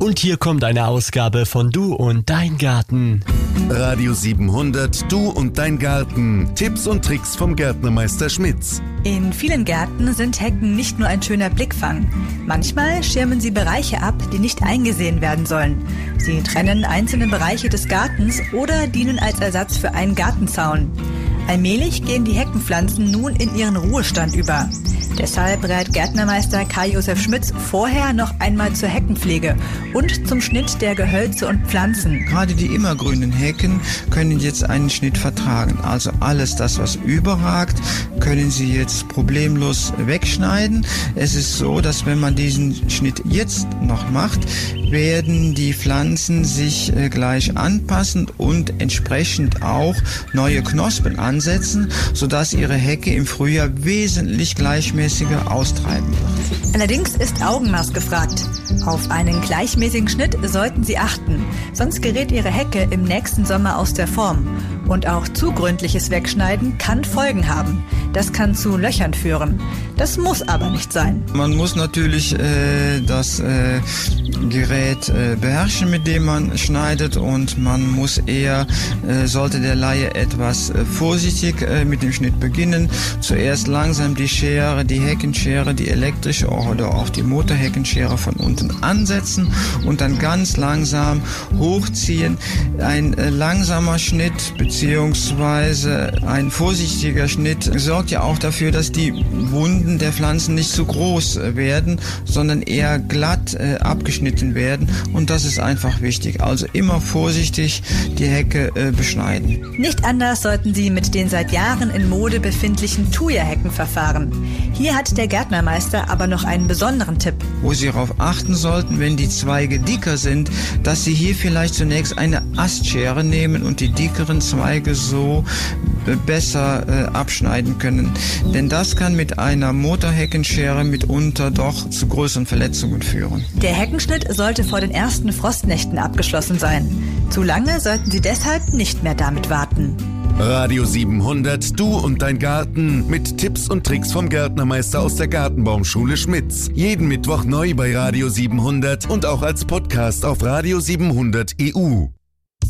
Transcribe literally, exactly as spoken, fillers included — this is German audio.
Und hier kommt eine Ausgabe von Du und Dein Garten. Radio siebenhundert, Du und Dein Garten. Tipps und Tricks vom Gärtnermeister Schmitz. In vielen Gärten sind Hecken nicht nur ein schöner Blickfang. Manchmal schirmen sie Bereiche ab, die nicht eingesehen werden sollen. Sie trennen einzelne Bereiche des Gartens oder dienen als Ersatz für einen Gartenzaun. Allmählich gehen die Heckenpflanzen nun in ihren Ruhestand über. Deshalb rät Gärtnermeister Karl-Josef Schmitz vorher noch einmal zur Heckenpflege und zum Schnitt der Gehölze und Pflanzen. Gerade die immergrünen Hecken können jetzt einen Schnitt vertragen. Also alles das, was überragt, können Sie jetzt problemlos wegschneiden. Es ist so, dass wenn man diesen Schnitt jetzt noch macht, werden die Pflanzen sich äh, gleich anpassen und entsprechend auch neue Knospen ansetzen, sodass Ihre Hecke im Frühjahr wesentlich gleichmäßiger austreiben wird. Allerdings ist Augenmaß gefragt. Auf einen gleichmäßigen Schnitt sollten Sie achten, sonst gerät Ihre Hecke im nächsten Sommer aus der Form. Und auch zu gründliches Wegschneiden kann Folgen haben. Das kann zu Löchern führen. Das muss aber nicht sein. Man muss natürlich äh, das äh, Gerät äh, beherrschen, mit dem man schneidet, und man muss eher, äh, sollte der Laie etwas äh, vorsichtig äh, mit dem Schnitt beginnen. Zuerst langsam die Schere, die Heckenschere, die elektrische oder auch die Motorheckenschere von unten ansetzen und dann ganz langsam hochziehen. Ein äh, langsamer Schnitt beziehungsweise ein vorsichtiger Schnitt sorgt ja auch dafür, dass die Wunden der Pflanzen nicht zu groß werden, sondern eher glatt äh, abgeschnitten werden, und das ist einfach wichtig. Also immer vorsichtig die Hecke äh, beschneiden. Nicht anders sollten Sie mit den seit Jahren in Mode befindlichen Thuja-Hecken verfahren. Hier hat der Gärtnermeister aber noch einen besonderen Tipp. Wo Sie darauf achten sollten, wenn die Zweige dicker sind, dass Sie hier vielleicht zunächst eine Astschere nehmen und die dickeren Zweige so besser äh, abschneiden können. Denn das kann mit einer Motorheckenschere mitunter doch zu größeren Verletzungen führen. Der Heckenschnitt sollte vor den ersten Frostnächten abgeschlossen sein. Zu lange sollten Sie deshalb nicht mehr damit warten. Radio siebenhundert, Du und Dein Garten mit Tipps und Tricks vom Gärtnermeister aus der Gartenbaumschule Schmitz. Jeden Mittwoch neu bei Radio siebenhundert und auch als Podcast auf Radio siebenhundert E U.